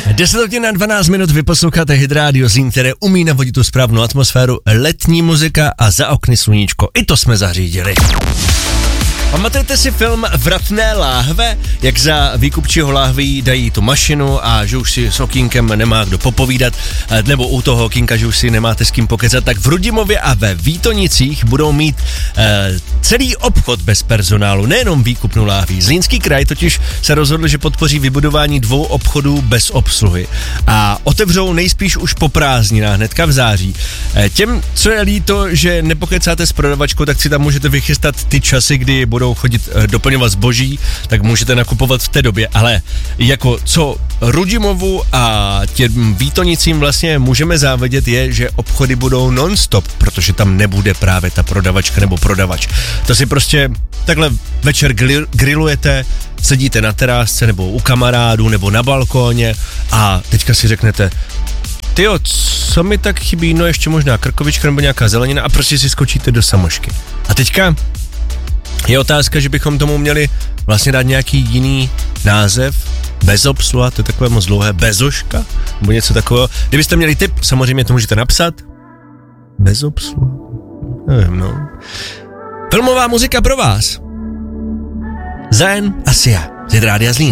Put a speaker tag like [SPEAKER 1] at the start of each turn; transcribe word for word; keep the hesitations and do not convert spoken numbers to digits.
[SPEAKER 1] deset hodin na dvanáct minut vy posloucháte Hit Radio Zlín, které umí navodit tu správnou atmosféru, letní muzika a za okny sluníčko. I to jsme zařídili. Pamatujete si film Vratné láhve, jak za výkupčího láhví dají tu mašinu a že už si s okýnkem nemá kdo popovídat, nebo u toho okýnka, že už si nemáte s kým pokecat, tak v Rudimově a ve Vítonicích budou mít eh, celý obchod bez personálu, nejenom výkupnou láhví. Zlínský kraj totiž se rozhodl, že podpoří vybudování dvou obchodů bez obsluhy a otevřou nejspíš už po prázdninách, hnedka v září. Eh, těm, co je líto, že nepokecáte s prodavačkou, tak si tam můžete vychystat ty časy, kdy budou chodit doplňovat zboží, tak můžete nakupovat v té době, ale jako co Rudimovu a těm Vítonicím vlastně můžeme závidět je, že obchody budou non-stop, protože tam nebude právě ta prodavačka nebo prodavač. To si prostě takhle večer grill, grillujete, sedíte na terásce nebo u kamarádů nebo na balkóně a teďka si řeknete: tyjo, co mi tak chybí, no ještě možná krkovička nebo nějaká zelenina a prostě si skočíte do samošky. A teďka je otázka, že bychom tomu měli vlastně dát nějaký jiný název, bezobsluha, to je takové moc dlouhé, bezoška, nebo něco takového. Kdybyste měli tip, samozřejmě to můžete napsat. Bezobsluha? Nevím, no. Filmová muzika pro vás. Zayn a Sia z Rádia Zlín.